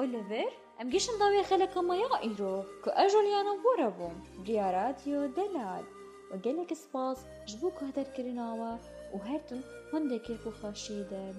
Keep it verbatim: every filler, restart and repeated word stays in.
اوليفر ام گیشن داوی خلق مایا ایرو که اجولیانا بورا بوم بریا رادیو دلال و گلک سپاس جبو که هدر کرناوا و هرتون هنده کرکو خاشیده